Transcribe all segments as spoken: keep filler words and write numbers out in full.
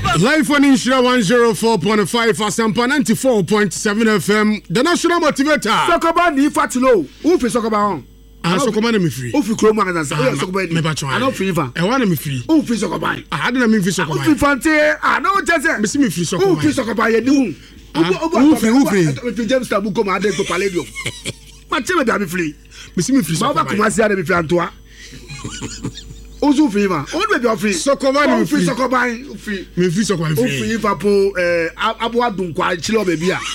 Live on Insura one oh four point five, Asampa ninety-four point seven F M. The National Motivator. Sokoba ni fatilo. Who fi Sokoba on? Ah, Sokoba na me free. Who fi Kroma na sa? Oh, Sokoba ni. Me ba chwa. I don't free fa. E wa na me free. Who fi Sokoba? Ah, na me free Sokoba. Who fi Fante? Ah, no jese. Me si me free Sokoba. Who fi Sokoba ye ni? Who fi who fi? Me fi James Tabu ko ma de ko palladium. Ma che me da me free. Me si me free Sokoba. Ma ba kuma si ade me free Antoa. Ozu free ma. O be be free. Sokoba ni free. Sokoba free. Me free Sokoba free. O free Liverpool eh abo adun kwa chilo baby a.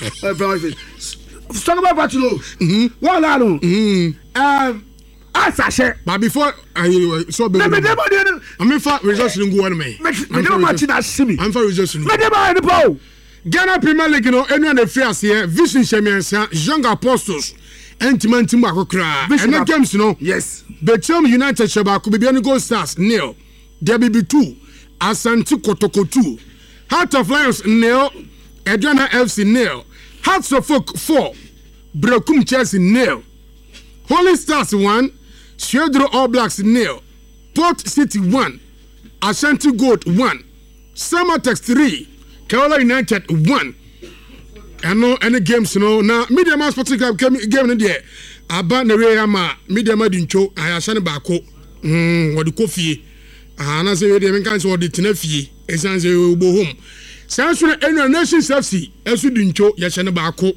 Sokoba Batulo. Mhm. Wa la no. Mhm. Um Asashe. But before I so be. Me me dem dey. I mean for results ngo one me. Me dem match na simi. I'm for results ngo. Me dem ay po. Ghana Premier League no enu na free ase Vision Chemiensa Young Apostles entimantim akokra. And games no. Yes. Betram United Sheba could be Gold Stars nil. There be two. Asante Kotoko two. Heart of Lions nil. Edwana F C nil. Hearts of Folk four. Brekum Chelsea nil. Holy Stars one. Shedro All Blacks nil. Port City one. Ashanti Gold one. Samatex three. Kerala United one. And no any games no. Now Media Man Sporting Club game in there. Aba na we ama media madincho ayasha ne baako mm wodi kofi ana se we de men kan so wodi tenafie esan se obo home sanso na Nations F C esu dincho yasha ne baako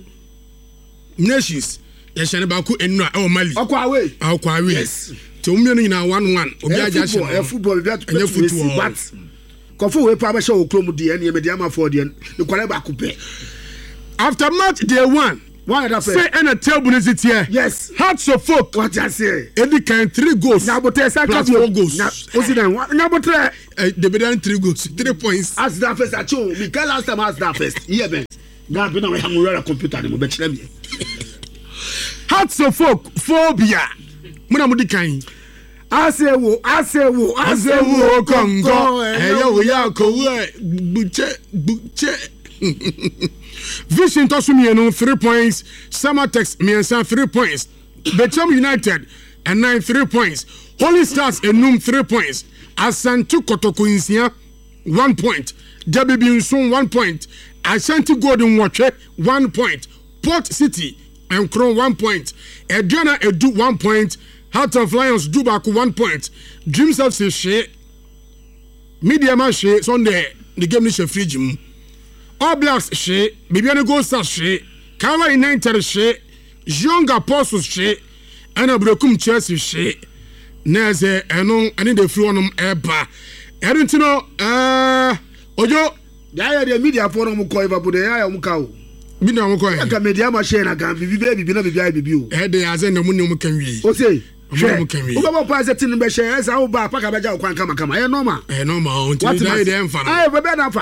Nations yasha ne baako enu a o Mali akwa away akwa away yes to umenu nyina one one obi aja sha e football bi atu football but kofo we pa ba sha okrom de ene me de ama for de ne kwale baako pe after match day one. One of say and a table is it here? Yes. Hearts of Folk. What I say? Any kind three goals. Now but I plus four goals. What's it then? Now but they be done three goals, three points. As that first, I show me. Can last time as that first. Yeah, man. Now be now we have a computer. We bet them. Hearts of Folk phobia. Muna mudi kain. I say wo, I say wo, I say wo Congo. Hey yo, we are ko buche buche. Vision Tosumiano three points, Samatex Miensan three points, Betram United and nine three points, Holy Stars Enum three points, Asantu Kotoko Insia one point, W B Unsun one point, Ashanti Golden Watcher one point, Port City and Crown one point, Edwana Edu one point, Heart of Lions Dubaku one point, Dreams of Seshe, Media Mashe Sunday the game is a free gym. All Blacks she, Bibiana Gold Stars she, Kerala United she, Young Apostles she, and a Brekum Chelsea she. Neze eno ani de free onum eba. Erintino eh ojo ya ya media for no ko eba bude ya ya mu kawo. Media mu ko. Aka media ma share na gan bibi bibi na bibi ai bibi o. Eh de azen na mu ne mu kan wi. O say mu kan wi. O ba pa se tin be share esa o ba pa ka be ja o kwan kama kama. Eh normal. Eh normal. Until they dey enfa na. Eh be be na fa.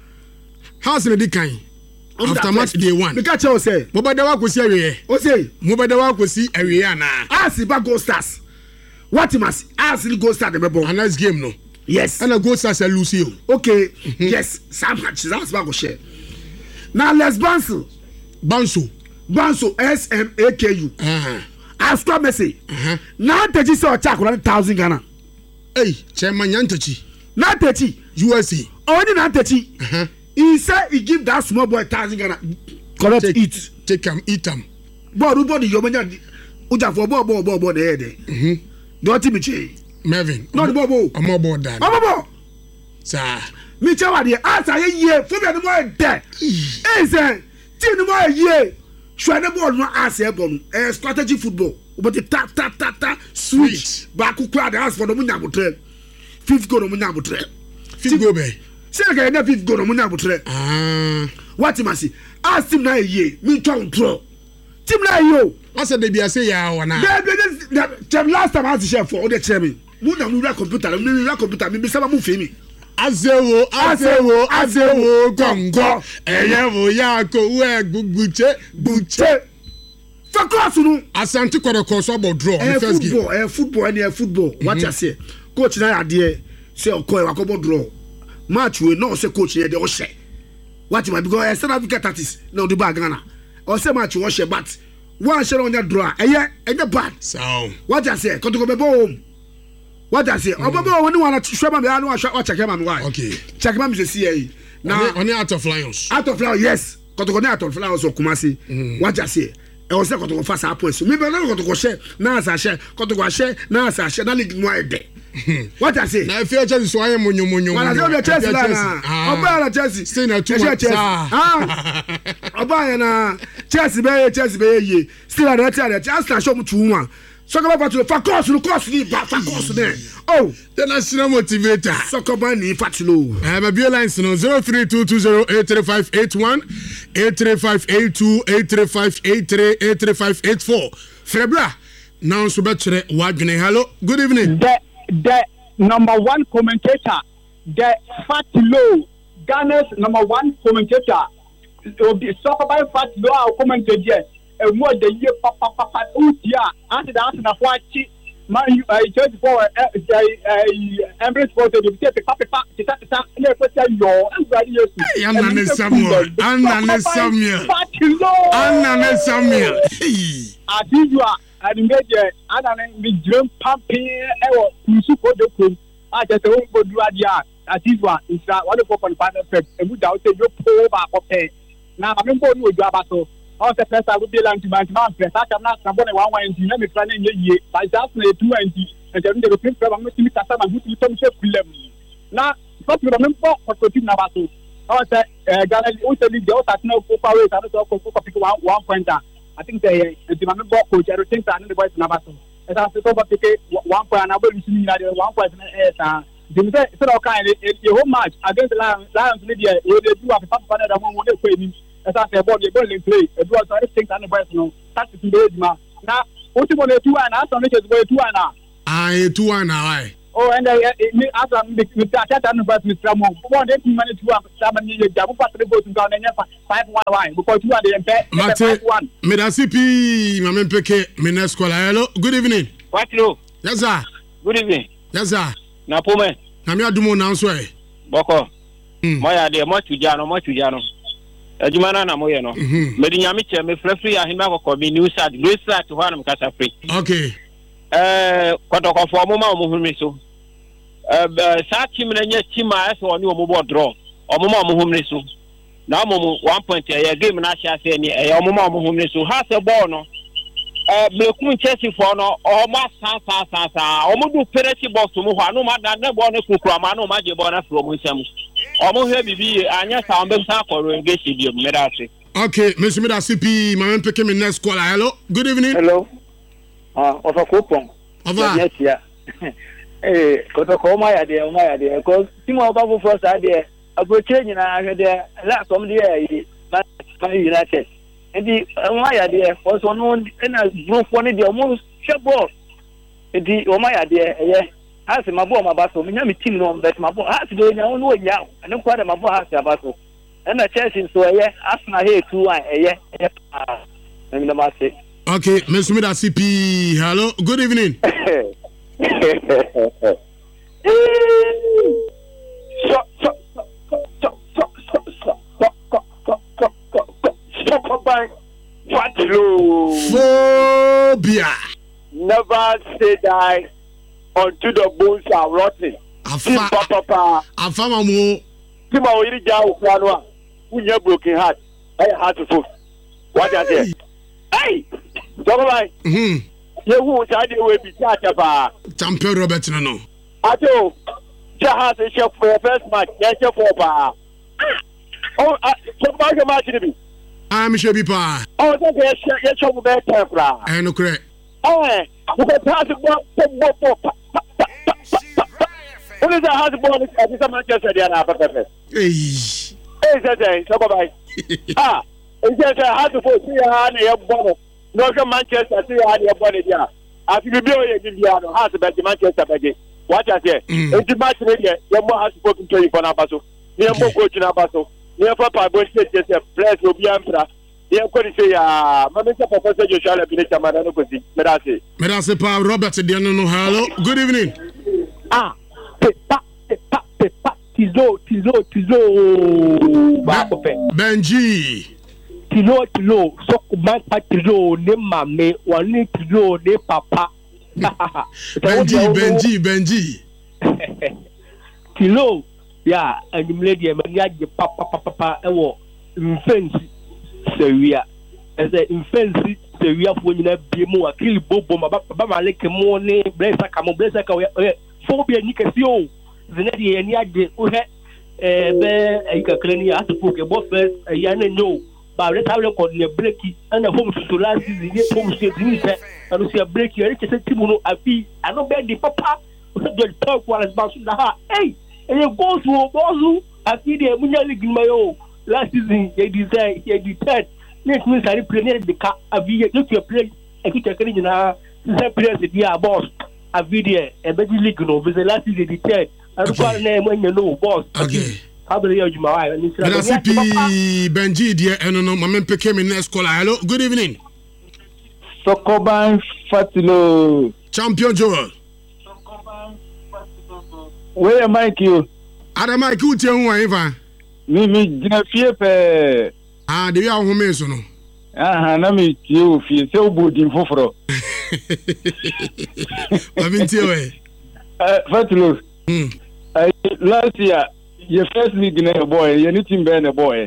How's the kind? After match day one. Because you say, Mobada wa kwesi awie. O say, Mobada wa kwesi awie ana. As ba Gold Stars. What must as the Gold Stars the mebo. A nice game no. Yes. And a Gold Stars a lose you. Okay. Mm-hmm. Yes. Some matches as ba go share. Now let's bounce. Bounce. Bounce S M A K U. Uh-huh. After Messi. Uh-huh. Now thirty so attack one thousand Ghana. Hey, Chairman Yantachi. Now thirty U S A. Only now thirty. Uh-huh. He said he give that small boy thousand Ghana. Correct take, eat. Take him, eat him. Boy, who body your man? Uja for boy, boy, boy, boy, the head. Mm-hmm. Don't me change. Mervin. Not boy, boy. I'm more bored than. I'm more. Sir. Me tell you, as I hear, for me, the more dead. Hey, sir. Till the more year. Show the ball no ass ebon. Eh, strategy football. But the tap, tap, tap, tap, switch. Back who crowd the house for the Munyabutre. Fifth goal, Munyabutre. Fifth goal, babe. Say again, na fifth goal no munya botre. Ah. What him say? Ask him na ye, me try draw. Team na yo. I said they be say ya wana. The last time I was chef for the chairman. Mu na mu ra computer, mu ra computer, me be sama mu fe mi. Azewo, azewo, azewo gongo. Eye wo ya ko we guguche, buche. Focus no. Asante Kotoko so about draw the first game. Football, eh football, eh football. What you say? Coach na ade say okoy wa ko draw. Match we no say coach here dey o share. What you because South Africa tactics no the bag Ghana. Or say match we share but one share on your draw. Eye eye bad. So what I say? Kotoko be home. What I say? Obobo woni wana shwaba me anu wa check am why. Okay. Check am me see na on out of Lions out of Lions yes kotoko na out of Lions Kumasi what just say e o se kotoko fa sa points me be na kotoko share na asa share kotoko share na asa share na league no ede what I say na if you Chelsea so aye monyo monyo wala say Chelsea na oba na Chelsea stay na two months ah oba na Chelsea be Chelsea be ye still na tell Chelsea show mu two one soccer ba to fa course no course ni ba fa course there oh the national motivator soccer ba ni fatulo eh ma bio lines no zero three two two zero eight three five eight one eight three five eight two eight three five eight three eight three five eight four Febra now so be chere wadwene hello good evening the the number one commentator the Fatulo Ghana's number one commentator of the soccer by Fatulo our commentator yes and what the year papa papa utia and the answer na kwachi man you I just for Emirates for the take papa papa tita tita na kwata yo everybody yes Anna ne Samuel Anna ne Samuel Anna ne Samuel as usual and meje Anna ne drum pumping ewo kusu for the crew I just won't go do adia as usual is one of four point five effect and we doubt you pull back up now I'm going to do abaso all the first I would be like to my man press I can not somebody one way and let me planning ye by just two and and then the print from me to some who to some film now what you remember for continue abaso all the Ghana also the other no power rate and also for pick one one pointer I think they the remember coach I think that the boys abaso as I said over pick one point and I will listen one point and the so kind the whole match against the Lions Lions media they do have a papa that one want to play as I said, body ball play. It was I think and the boys no. That's the day, man. Now, what you want to do and after make it go two and now. Ah, two and now. Oh, and I after with that and but with Ramo. One day two minutes to seven years. Jabu pass the boat down and five one one because you are the impact one. Medasi P, Mamen Peke, Minescola. Hello, good evening. What you? Yes, sir. Good evening. Yes, sir. Na pome. Na mi adumo na nso e. Boko. Moya de mo tujano, mo tujano. Ejumana na moye no. Medi nyame che me frefri ahima kokko bi new start, new start ho anam kasa free. Okay. Eh kotokofo mo ma mo humi so. Eh sa team na nya team a eso oni o mo bo draw. O mo ma mo humi so. Na mo one point e game na sha se ni e o mo ma mo humi so. Ha se ball no. Eh Blekun Chelsea for no o ma san san san san. O mo du penalty box mo ho anu ma da na ball no kukura ma no ma je ball na from nsam. Omo he bibi anya sound be sa ko engage bi me da se. Okay, Mister Medasi P, my man picking me next call. Hello. Good evening. Hello. Ah, uh, of coupon. Ova. Yes, yeah. Eh, koto ko ma ya de, ma ya de. Because timo ba fu first ade, abroche nyina ahwe de, la som de yi, Man United. Enti ma ya de, for so no na group one de almost shebo. Enti o ma ya de, eh Asi mabo mabaso minya mi team no bet mabo asi do nya no nya ane kwa de mabo asi abaso na Chelsea so eye Arsenal here two one eye eye ah me no ma say. Okay, Mister Medasi P, hello, good evening. so so so so so so so so so so Phobia. Never say die until the bones are rotten. Afa papa afa mamu tima o yiri ja o kwano a unya broken heart ay heart full what I say hey double line mhm ye hu ja de we bi ja ta ba champion Robert no no ato ja ha se chef for first match ya chef for ba oh so ba ga match ni bi I'm sure be pa oh so ye ye chef be tempra eh no correct eh we go pass the ball ball ball what is that has the ball at this Manchester there na papa hey hey say so bye ah is that has the ball see ha na ye ball no go Manchester see ha na ye ball there as we be o ye give ya no has the Manchester be what I say it's match ni there ye mo has ball to you for na baso ye mo coach na baso ye papa go say say press obi amfra ye ko ni say ya ma me say Professor Joshua le bi ni chama na no ko si me da say me da say pa Robert there no no hello good evening ah pepa pepa pepa tizo tizo tizo ba ko pe Benji tizo tizo so ko ba pa tizo ne mame wani tizo ne papa Benji Benji Benji tizo ya anwummerɛ deɛ m'ani agye papapapapa ɛwɔ mfɛnsi sɛwia ɛsɛ mfɛnsi sɛwiafoɔ nyinaa bie mu akili bobo ma baba maleke mu ne blesa ka mo blesa ka ɔyɛ phobia ni kɛse o zene deɛ ani agye wohɛ ɛɛ bɛ ɛyi kakra ni asefo kɛbɔ fɛ ɛyi ana nyo ba re ta record ne breaki ana home to last season ye home state ni sɛ ɛno sɛ breaki ɛre kyɛ sɛ timu no afi ano bɛ di papa ɔsɛ de talk wala ba so da ha ei ɛyɛ goals wo goals afi deɛ munya league ma yo last season ye di sɛ ye di third next means I play near the car avi ye you play e ki check ni na sɛ players dia boss avi deɛ ɛbɛ di league no because last season di third and so na mo nya no boss okay how do you juma why ni sira Benji Benji deɛ ɛno no mama mpeke me next caller. Hello, good evening. Sokoban Fatilo Champion Joel. Where Mike you? Ada Mike u tie hu an fa. Mi mi gina fie pe. Ah, de ya ho me so no. Aha, na mi tie o fie se obodin foforo. Ma mi tie we. Eh, Fatilo. Hmm. Last year, your first league na boy, your new team be na boy.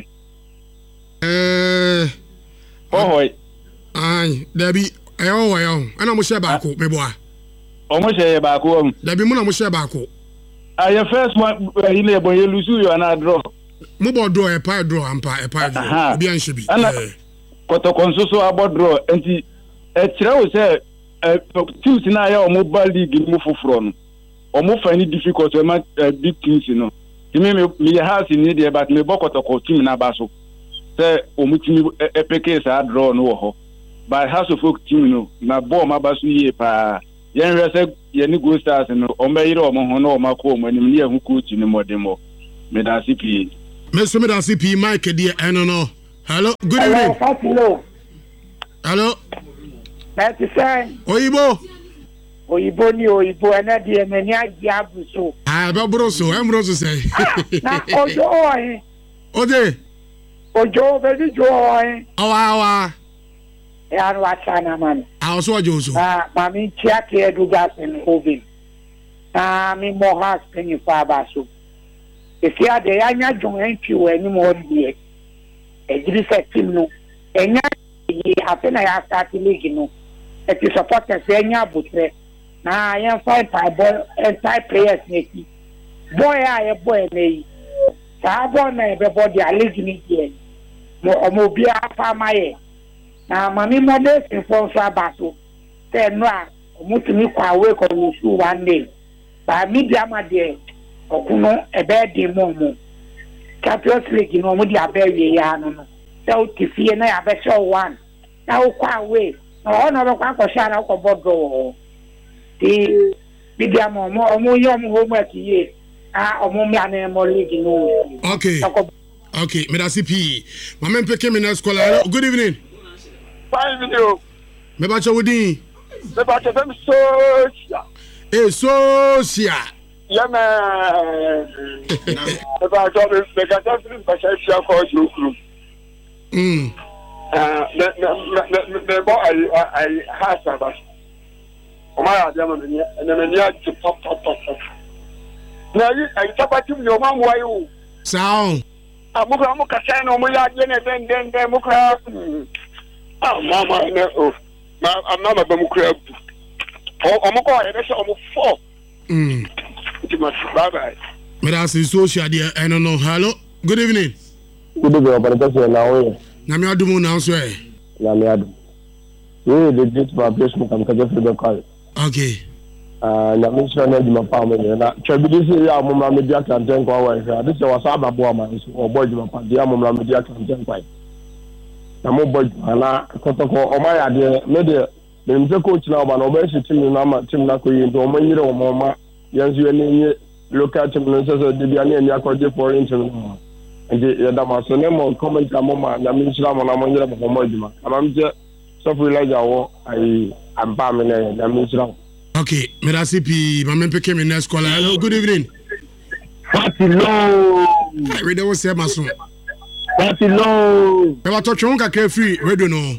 Eh. Oh hoy. Ai, Debbie, eh oh oh. Ana mo share ba ko me boa. O mo share ba ko am. Debbie mo na mo share ba ko. Ah, your first one he le boy you lose you na draw. Mo bo draw e pa draw ampa e pa draw. Obi an shebi. Ana kotokon so abo draw enti e kire wo se teams na ya o mobile league mu foforo no. O mo find it difficult to ma big teams no. Timi me me house ni dey but me bokotoko team na ba so. Say o mu timi epeke sa draw no wo ho. But house of folk team no na ball ma ba so yie pa. Yen rese ye ni go stars no o me yire o mo ho no o makọ o mo ni me hu coach ni modemo. Me da C P. Me so me da C P Mike dey eno no. Hello, good evening. Hello. Hello. That's fine. Oyibo. Oyibo ni oyibo ena di emeni agi abuso. Ah, ba broso, em broso say. Na ojo oyin. Ode. Ojo be di jo oyin. Awa awa. E anu achana man. Ah, so ojo so. Ah, mami chia ke edu gas in oven. Ah, mi mo has penny fa baso. E fi ade ya nya jon entwi we ni mo die. E gidi se team no. Enya yi happen na ya start league no. E ti supporters enya butre. Na ya fight by ball entire players neki. Boy a e boy nei. Sa boy na be body a league ni die. Mo omo bia pa maye. Na mami mo dey inform so abaso. Say no a omutumi kwa we ko nusu one day. Ba media ma dey okuno e be dey mo mo. Champions League no mo dey abewe ya no no. Say ti fie na ya be show one. Na o kwa we. No no kwa ko sha na ko bodo. Ti media mo mo omo yo mo homework ye. Ah omo mi ana mo league no. Okay. Okay, me da C P. Mama mpeke me next caller. Good evening. Fine video. Me ba chawudi. Me ba che fem social. Eh social. Yeah man. Me ba cho me me ga ta finish ba che sia ko ju kru. Mm. Ah, me me me bo ai ai ha sa ba. O ma ya dia ma me ni na me ni a ti pop pop pop. Na yi ai ta ba tim ni o ma mo ayu. Sao. Ah, mo kra mo ka sa na mo ya je ne den den den mo kra. Ah, mama, no. Ma, I'm not a Bamukra. Oh, I'm going to say four. Hmm. Bye bye. Madam, social dear. I don't know. Hello. Good evening. Good evening, Operation now. Nami Adumu now, sir. Nami Adu. We the great vibration from Kajafi the call. Okay. Uh, Nami Shana di mapame na. Chabidi ya mumla media campaign kwa wa. This was aba boa man. O boy di mapame ya mumla media campaign kwa. Na mo boy ana kotoko o ma ya de me de me mse coach na oba na oba shi team na ma team na ko yi do mo nyire o mo ma yanzu ye ni local team no so so de bia na ni akode foreign team no nje ya da ma so ne mo comment ka mo ma na mi shira mo na mo nyire mo mo aduma ama mje so for like yawo ai ampa me na na mi shira. Okay, me da C P mama mpeke me next caller. Hello, good evening. Hello. I read what say maso. Hello. E wa to twon kakra free radio no.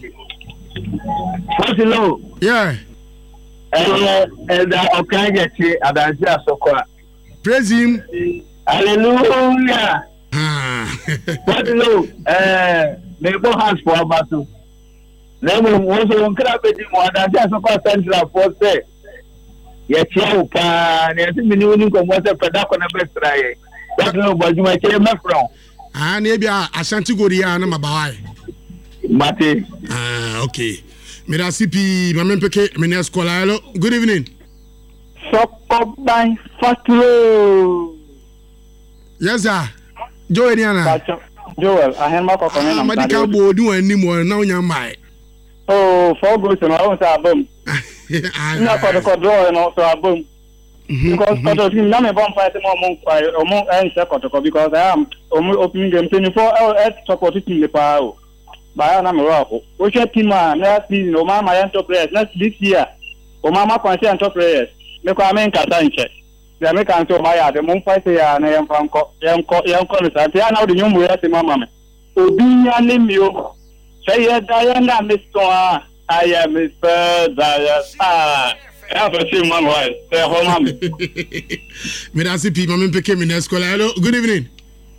Hello. Yeah. Eh eh da okay get adansi asokwa. Praise him. Hallelujah. What do eh me go hands for abato. Na mo mo so nkra be di mo adanse so ko central for say. Ye chiao pa na ti mini woni ko mo se peda ko na be straye. What do bajuma che me from. Ah na bia Ashanti Goria na mabawai. Mate. Ah okay. Mira C P mamempeke mena skola hello. Good evening. Soko by Fatro. Yes sir. Joel Diana. Joel, I have my cocoa. Ah, medical board do any more now your mind. Oh, four goes and I was a boom. Not for the control and also a boom. Because for the team, I'm a bomb fighting among fire among and second because I am opening them twenty-four hours at supporting the power. By an Amaraco. Which a team, last season, or my enterprise, not this year. Or Mama Conscious enterprise. Look, I mean, Catanche. The American to my the moon fight here and I am from young college. I know the young way at the mamma. Obinia name you. Say, Diana, Mister I am Mister Diana. Ah, I have a few mamma. Say, home. Medasi P. Mamma became in school. Hello, good evening.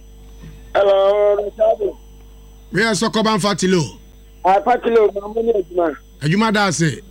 Hello, we are Sokoban Fatilo. I Fatilo, Mamma. Ajuma Dase.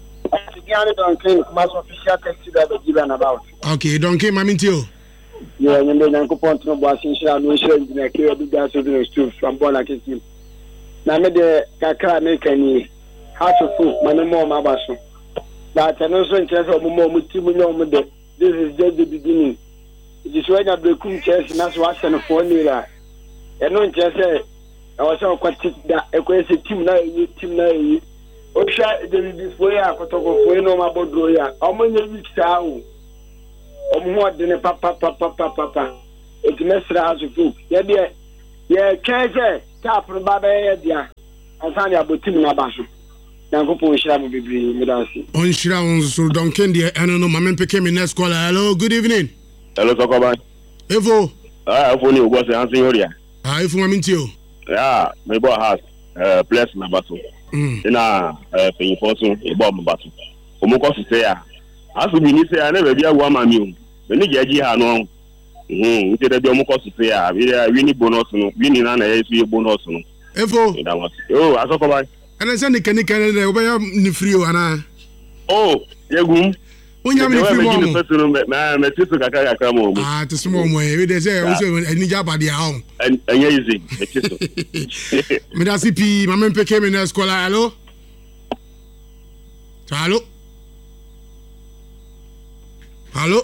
Okay, don't care, Mamintio. Yeah, and then Uncle Ponto was in Shadow, and I carried the gas of the stoop from Bonakin. Now, made the Kaka make any house of food, my more Mabasso. But I know some chance of more with Timon. This is just the beginning. It is when I become chess, and that's what's in a formula. And no just say, I was so quite that a question team now, team now. Osha de before ya kotoko fo no mabodro ya omonye wiksa o omo de ne papa papa papa etimesra azufu ye de ye keze tap no baba ye dia ansani abotim na baso yankopo onshira bo bibiri medasi onshira onso donken de eno no mamempeke me next call. Hello, good evening. Hello, Sokoban. Evo. Ah, Evo ni ugbo se hansi yoria. Ah, Evo mamintio. Yeah, me bo house eh place na baso. Ina eh feyin fosun e bo mbato omuko sise ya asu bi ni se ya na be bia wa mami o me ni jeji ha no mhm nti de bi omuko sise ya wi ni bonus no wi ni na na yesu bonus no Efo oh asoko ba ana se ni kanika ne obeya ni free o ana oh yegum onya me free mo mo me me tisu kaka kaka mo ah tisu mo mo e de se o se ani jaba dia ha anya easy me tisu me da C P mama mpeke me na skola. Hello hello hello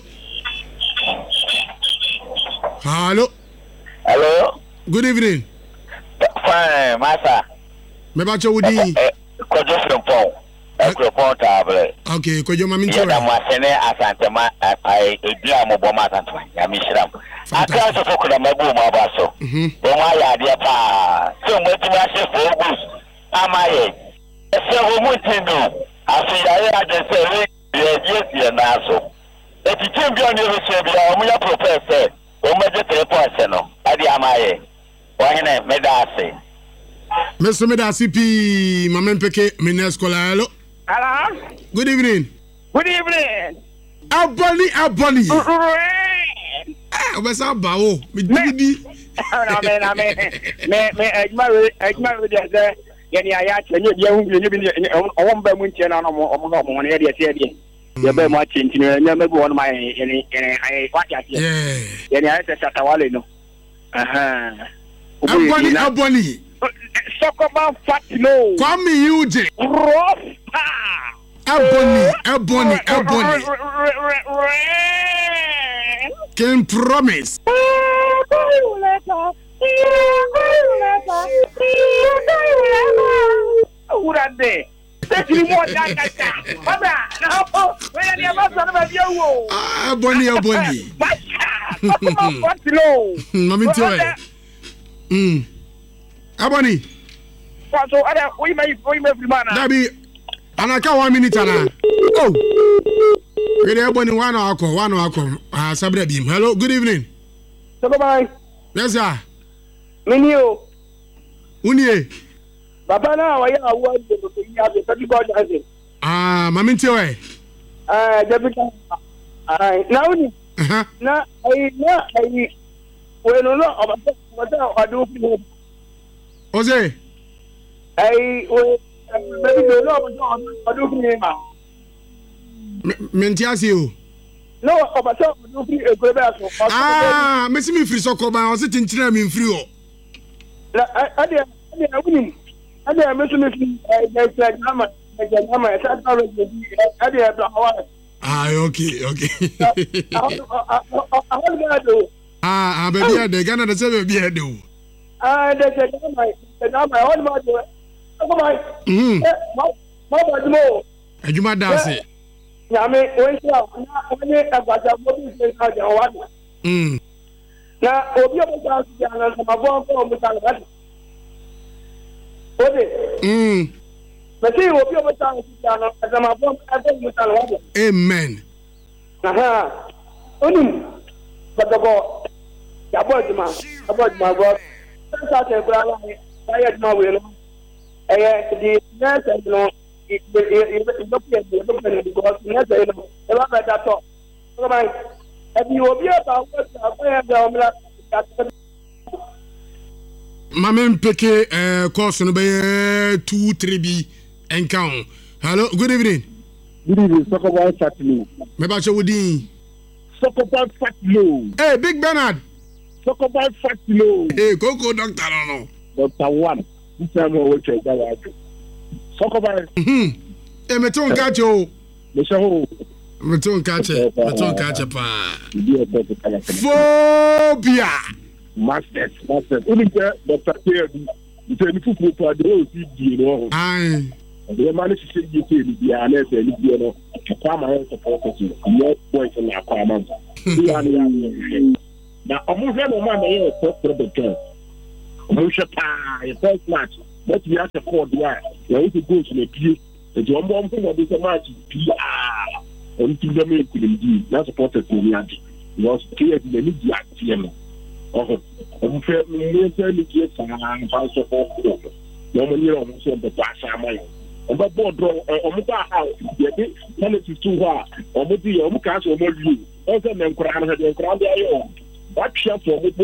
hello hello good evening. Fine master me ba chowudi ko jo from Paul Ekropon table. Okay, ko jo mami ncho. Ya ma sene asantema ai edua mo bo ma asantema. Ya mi shiram. Aka so fokura mabu mo abaso. Mhm. Bo ma ya de pa. So mo ti ma se fogus. Amaye. Ese ho mo tindo. Afi ya ya de se re ye yes ye na so. E ti tim bi on ye se bi o mo ya professor. O mo je three points no. Adi amaye. O hene medase. Mister Meda C P Mama Mpeke Mineskola. Hello. Hello. Good evening. Good evening. Aboli Aboli. Ah, obesa bawo. Me didi. Na me na me. Me me ejma ejma we dey say ye ni aya che nye dia hu nye bi o mba mu ntie na no mo mo no mo ne dey say dey. Ye ba mu achi ntino nya me bi won ma ye ye ye ai what ya say. Yeah. Ye ni aya say Shatawale no. Aha. Aboli Aboli. Sokoban Fatilo. Kwame Eugene. Ropa. Ebony, Ebony, Ebony. Can promise. Urande. Tekiri mo dangata. Baba, na ho. We ni abasa na badia wo. Ah, Ebony, Ebony. Sokoban Fatilo. Mami toy. Mm. Ebony. So ada we may we may be man. Dabi anaka one minute ana. Oh. We dey Ebony one akọ, one akọ. Ah, Sabra Bim. Hello, good evening. So bye. Yes sir. Minio. Unie. Baba na wa ya awu ade ko ya be thirty god ade. Ah, mami ntiwe. Ah, Jabika. Ah, na uni. Uh-huh. Na ai na ai we no no obaso obaso adu fi Ose ai we baby no no obaso adu fi ma menti ase o no obaso adu fi ekure be aso ah me si me free sokoba o se tinchira me free o la ade ade awunim ade me so me fi eh eh nama eh nama sa ta re ade ade hawa ah okay okay ah ah baby ade Ghana de se baby ade o ah de de nama de nama what ma do ko mai mhm ma ma ba dimo adwuma da se nyame we sha na onye agbaja mo bi se ka ja wa mhm na obi o ba ja na ma bo ko mo ta ba ode mhm Mati obi o ba ja na ma bo ko mo ta wa amen aha onim badabo ya bo juma abo juma bo sa te bra la ya juma we no eh di na se no i i i do pe do pe ni because na se no e ba ba to ko mai e bi obi o ba wo sa ko ya da o mla Mama mpeke eh course no be two three bi encounter. Hello, good evening. Good evening, Sokoba Fatlo. Me ba che wodi. Sokoba Fatlo. Hey, Big Bernard. Sokoba Fatlo. Hey, Coco doctor no no. Doctor one. This time we will check that out. Sokoba. Mhm. Eh, me ton catch o. Me sha ho. Me ton catch. Me ton catch pa. Phobia. Masters, masters. Only there, Doctor Pierre. You say if you put the whole thing, you know. Aye. The man is saying you say the honest and you know. Come on, support you. No point in our command. Now, almost every man may have a for the girl. Musha pa, a first match. But we have to call the eye. You have to go to the P. The John Bomb thing that is a match. P. Ah, until the main couldn't do. That's a portrait for me. It was clear to the media. Oh, I'm fair. Me tell you, yes, I'm fast of all. No one here on the Pasha Mine. On the board, on the house, the penalty too hard. On the deal, on the castle, on you. Also, then Crown had a crown their own. What shot for me?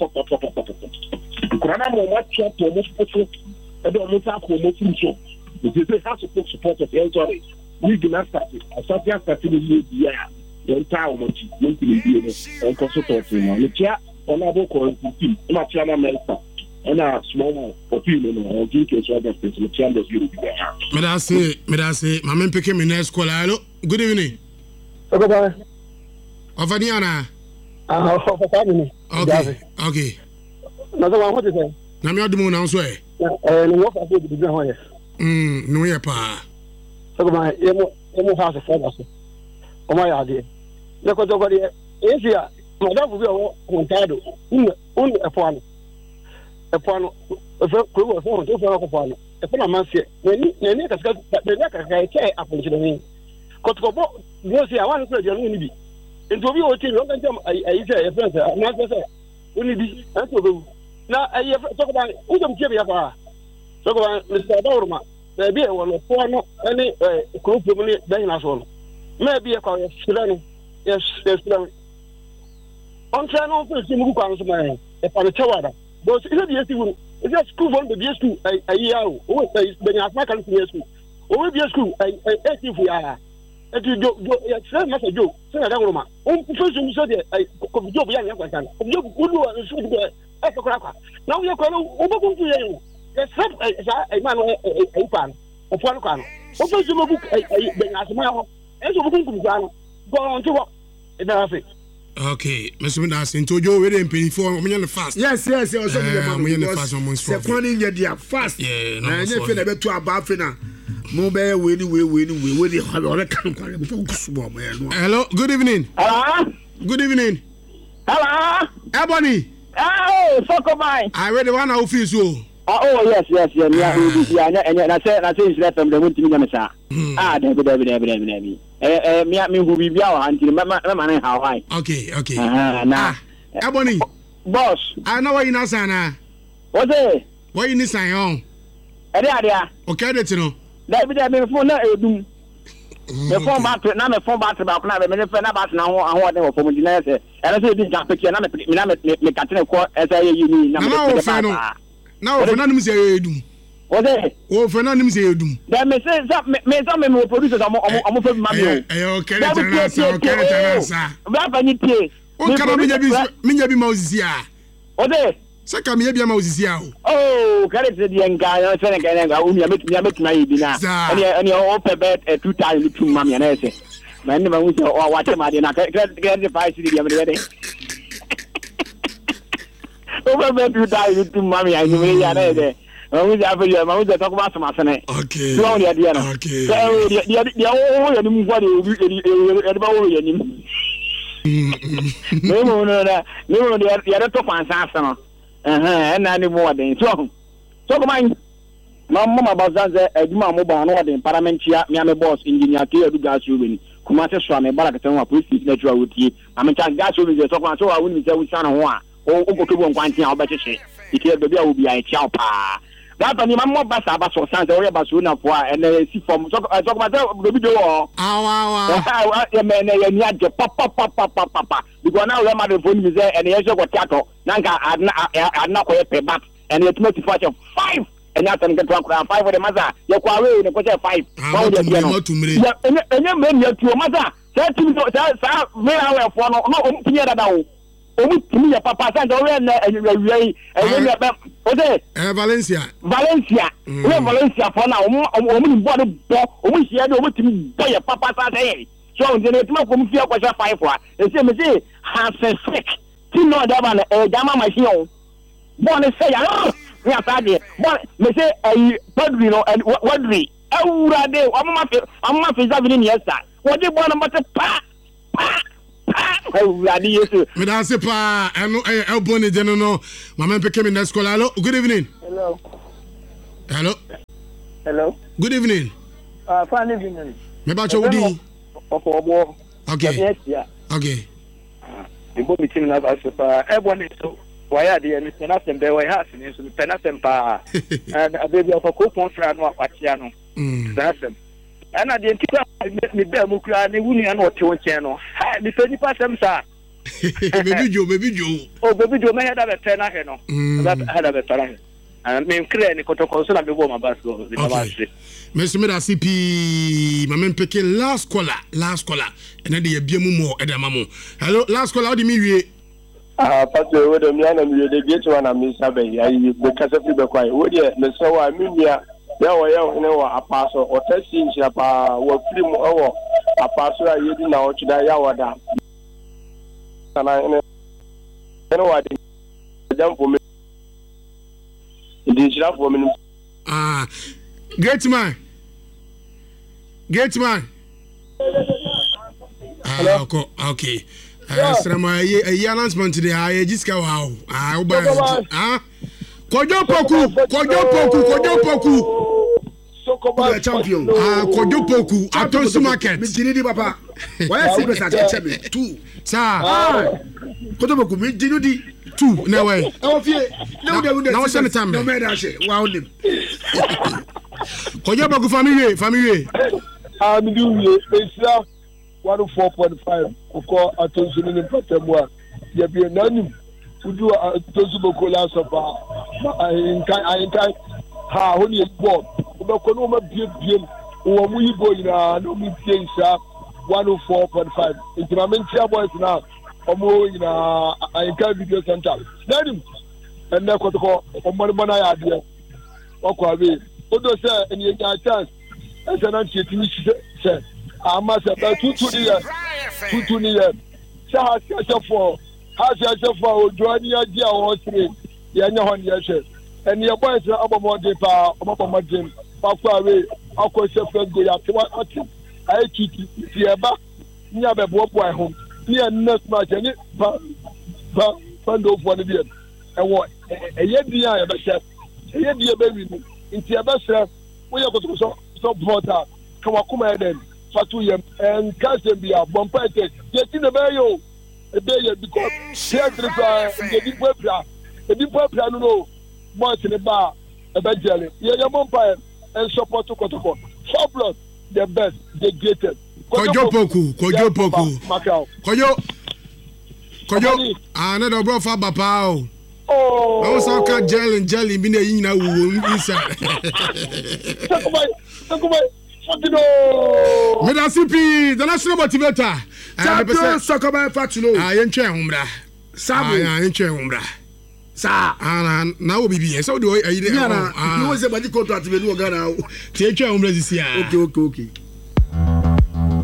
Crown, what shot for most people? I don't know how to most so. It is a house of support of Eltory. We do not start it. I started starting the year. The entire much, you can be consulting on the chair. Honorable Corinthian, Matiana Melsa, and a small opinion or details of the Chambers you. Medase, Medase, Mamma Picking in Esqualalo. Good evening. Okay. Ovaniana. Ah, for family. Okay, okay. Another one, what is it? Namia Dumon, I'm sorry. And what I did to be honest. Hm, no, yeah, pa. So, my emo house of fathers. Oh, my idea. Look at the Asia. Madam will be contado. Un upon a pano, a crew of one, two for a pano. A pano man say, when you need a cut, the neck I say, upon the name. Cotobo, you see, I want to say, you're only be. And to be able to look at them, I say, a friend, I'm not to say, only be, and to go. Now, I talk about Udom Jibia. Talk about Mister Dorma. There be one of four, any group of money, then as well. Maybe a call, yes, yes, on trying on first in Mukan, upon the Tawada. But it's not the school. It's a school from the B S school a year. Always say, when I can see a school. Always be a school, I if we are. And you do, it's not a joke. Say, I don't know. On first, you said, I could job young African. You could do a should be a cracker. Now you're going to you. There's some a man, a fan, a fan can. What does you book a smile? And so we can go on to what? It's okay, Mister Midas, into your way and pay for me fast. Yes, yes, yes. I'm going to fast on seconding your fast. Yeah, no, I feel a bit to a baffina. Mobile, winning, we winning, we winning. Hello, good evening. Hello, good evening. Hello, Ebony. Oh, fuck of mine. I read the one I feel so. Oh, yes, yes, yes, yeah, and I said, I think that from the winter, ah, David, David, David, David. Eh, me at me who be out until my man how high. Okay, okay. Uh, nah. Ebony. Boss. I know why you're not saying. What's it? Why you need sign on? Eh, there. Okay, that's no. David, I mean, for no, me phone battery na me phone battery ba kuna be me fe na battery na ho ho de wo fom di na se ene se di jump picture na me me na me me katene ko esa ye yi na me de ba na wo fe na nim se edum o de wo fe na nim se edum da me se me me so me me producer am am fe ma me o eh o kere tana sa o kere tana sa ba fa ni tie o kana me nya bi me nya bi ma osisi a o de saka me bia ma osisi a o oh kare se di enga yo se enga enga o mi ametu mi ametu na yi bi na ani ani o pe bet two times two ma me na ese ma ni ma wu se o wa che ma de na kare kare five city di am de de o pe bet two times two ma me ya ni me ya na de ma wu ja fe yo ma wu ja talk about some asene okay so ya dia na okay so dia dia o ya ni mu kwa de e ba o ya ni me mo no na me mo de ya de to kwansa asano eh na ni mo den so so ko man mamma mabazanze adwuma mo ba no den parliamentia me ame boss engineer ke edu gas ruben kuma se so ame baraka tan wa police natural wotie ame chan gas ruben so ko so wa woni se wu san ho a o ko to bo nkwanti a obechese ike be bia obi a chia pa that ni mamma basa baso san se o ye baso na fo a ene si form so so ko ma se be do o awa awa ya me ne ya ni age pa pa pa pa pa pa because now we ma de phone mi se ene ye so ko tiato nanka adna adna ko ye pe back ene ye twenty four five enya tan ke twa kura five for the maza ye kwa we ne ko say five how de no ya enya enya me ne tuo maza say tim say say me ha we fo no no o pinye dada o o mu timi ya papa say do we na enya wi enya ne be o de eh Valencia Valencia we Valencia fo na o mu o mu bo de bo o mu hia de o mu timi bo ya papa say so de ne tuma ko mu fia ko say five wa e say me say ha say sick ti no da ba na e jama machine o bo ne say ya ya sade bon me say eh padri no and wadri awura de amma fe amma fe zavini ni esa wodi bon na mate pa pa awura de yesu me da se pa eno eh elbo ne jeno no mama peke me na school. Hello, good evening. Hello. Hello. Hello. Good evening. Ah, uh, fine evening. Me ba cho wodi ofobo. Okay. Okay. Ibo mi tin na ba se pa elbo ne so why the and Penasem be way has in Penasem pa and a baby of a coupon friend of Pachiano. Penasem. And I didn't me be Mukra, the Union or two channel. The twenty percent, sir. Baby Joe, baby Joe. Oh, baby Joe may have a tenor. That had a better. And I'm clear, Nicoto Consul, and the woman basket. Mister Meda C P, my man picking last caller, last caller, and then the Biamu more at the Mamu. Hello, last caller, how do you mean? Ah, Pastor, we don't know me. The gate one, I miss a bay. I because of the quiet. Would you, Mister Waminia, there were young, know, a pastor or testing Chapa, or three more, a pastor, I didn't know to die. Yawada. And I know what jump for me. It is enough for me. Ah, great man. Great man. Ah, okay. Asrama ye announcement today. I just go wow. Ah, ah. Kojo Poku, Kojo Poku, Kojo Poku. Sokoba champion. Ah, Kojo Poku. Atonsu market. Mi jini di papa. Why is it that check me? Two. Sir. Kojo Poku mi jini di two. No way. Oh fie. No de unde. No send time. No me da she. Wow him. Kojo Poku family, family. Ah, mi do ye. Esra one oh four point five. Oko atonsu ni patemwa. Ye bi nanim. Udu atonsu boko la sofa. I kai I kai ha honi ball. Ubeko no ma bie bie. Wo mu yibo ina no mi tie nsa one oh four point five. Intimamentia boys now. Omo ina I kai video center. Nanim. And na kotoko omani bana ya ade. Oko abi. Odo say eni nya chance. Ese na ntietimi se. Ama se ba tutu ni ye. Tutu ni ye. Sa ha se for ha se for ojo ani agi a wo tire. Ye nya hon ye hwe. Eni e boys na abomode pa omabomodem. Akwa we akwa se friend go ya tewa ati. Ai titi ti e ba nya be bo bo ai hom. Ni e next match ni pa pa pando fo ni bi. E wo e ye di a e be se. E ye di e be wi ni. Nti e be se wo ye ko so so brother. Kawa kuma eden. Fatu yem and Casem be a bompete. Yet in the bayo a day because share the deep web, the deep web, no more in the bar, a bad jelly. Yeah, your bumpire and support to Kotoko. Shop blood, the best, the greatest. Kojo Poku, Kojo Poku. Kojo. Kojo. Ah, no, bro, for Bapao. Oh. I also got jelly and jelly, be in a womb inside. Meda C P, the national motivator. Champion soccer man Fatulo. I ain't chair umbra. Sabu, I ain't chair umbra. Sa, and now we be so do I. You was a body contract to be no Ghana. Take care, umbra this year. Okay, okay, okay.